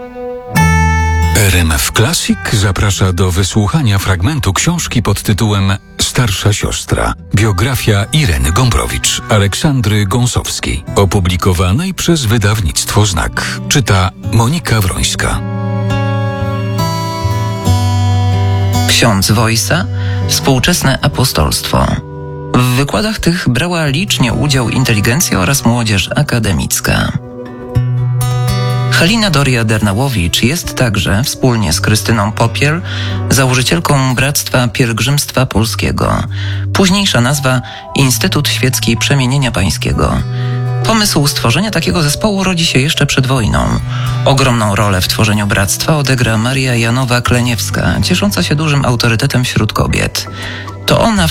RMF Classic zaprasza do wysłuchania fragmentu książki pod tytułem Starsza siostra. Biografia Ireny Gombrowicz, Aleksandry Gąsowskiej, opublikowanej przez wydawnictwo Znak. Czyta Monika Wrońska. Ksiądz Wojsa, współczesne apostolstwo. W wykładach tych brała licznie udział inteligencja oraz młodzież akademicka. Halina Doria-Dernałowicz jest także, wspólnie z Krystyną Popiel, założycielką Bractwa Pielgrzymstwa Polskiego. Późniejsza nazwa Instytut Świecki Przemienienia Pańskiego. Pomysł stworzenia takiego zespołu rodzi się jeszcze przed wojną. Ogromną rolę w tworzeniu bractwa odegra Maria Janowa-Kleniewska, ciesząca się dużym autorytetem wśród kobiet. To ona w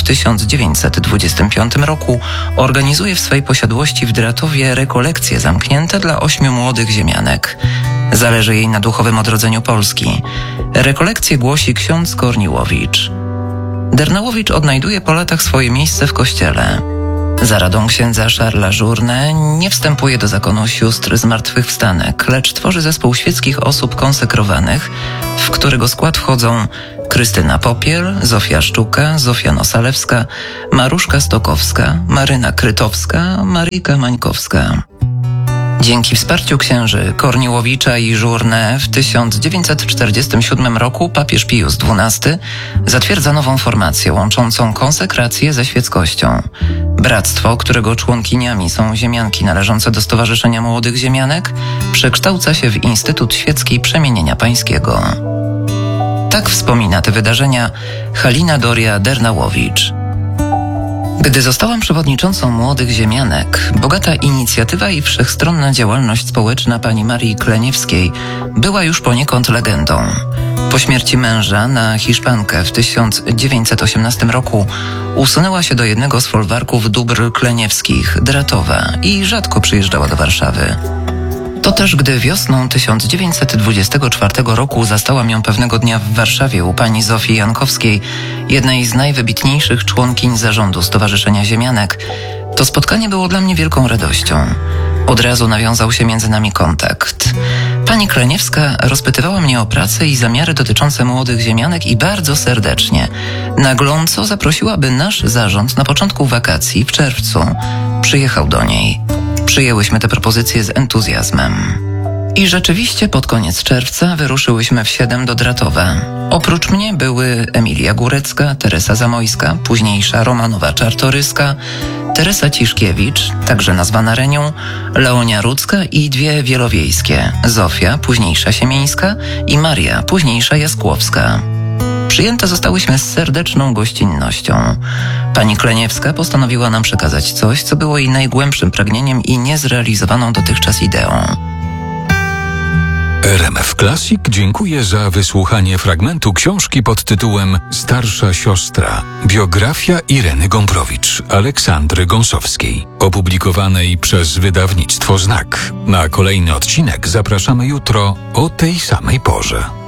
1925 roku organizuje w swej posiadłości w Dratowie rekolekcje zamknięte dla 8 młodych ziemianek. Zależy jej na duchowym odrodzeniu Polski. Rekolekcje głosi ksiądz Korniłowicz. Dernałowicz odnajduje po latach swoje miejsce w kościele. Za radą księdza Szarla Żurne nie wstępuje do zakonu sióstr zmartwychwstanek, lecz tworzy zespół świeckich osób konsekrowanych, w którego skład wchodzą Krystyna Popiel, Zofia Sztuka, Zofia Nosalewska, Maruszka Stokowska, Maryna Krytowska, Maryjka Mańkowska. Dzięki wsparciu księży Korniłowicza i Żurne w 1947 roku papież Pius XII zatwierdza nową formację łączącą konsekrację ze świeckością. Bractwo, którego członkiniami są ziemianki należące do Stowarzyszenia Młodych Ziemianek, przekształca się w Instytut Świecki Przemienienia Pańskiego. Tak wspomina te wydarzenia Halina Doria-Dernałowicz. Gdy zostałam przewodniczącą Młodych Ziemianek, bogata inicjatywa i wszechstronna działalność społeczna pani Marii Kleniewskiej była już poniekąd legendą. Po śmierci męża na Hiszpankę w 1918 roku usunęła się do jednego z folwarków dóbr kleniewskich, Dratowa, i rzadko przyjeżdżała do Warszawy. To też gdy wiosną 1924 roku zastałam ją pewnego dnia w Warszawie u pani Zofii Jankowskiej, jednej z najwybitniejszych członkiń zarządu Stowarzyszenia Ziemianek, to spotkanie było dla mnie wielką radością. Od razu nawiązał się między nami kontakt. Pani Kleniewska rozpytywała mnie o pracę i zamiary dotyczące Młodych Ziemianek i bardzo serdecznie, nagląco zaprosiła, by nasz zarząd na początku wakacji w czerwcu przyjechał do niej. Przyjęłyśmy tę propozycję z entuzjazmem. I rzeczywiście pod koniec czerwca wyruszyłyśmy w 7 do Dratowa. Oprócz mnie były Emilia Górecka, Teresa Zamojska, późniejsza Romanowa Czartoryska, Teresa Ciszkiewicz, także nazwana Renią, Leonia Rudzka i 2 wielowiejskie, Zofia, późniejsza Siemińska, i Maria, późniejsza Jaskłowska. Przyjęte zostałyśmy z serdeczną gościnnością. Pani Kleniewska postanowiła nam przekazać coś, co było jej najgłębszym pragnieniem i niezrealizowaną dotychczas ideą. RMF Classic dziękuję za wysłuchanie fragmentu książki pod tytułem Starsza siostra. Biografia Ireny Gombrowicz, Aleksandry Gąsowskiej, opublikowanej przez wydawnictwo Znak. Na kolejny odcinek zapraszamy jutro o tej samej porze.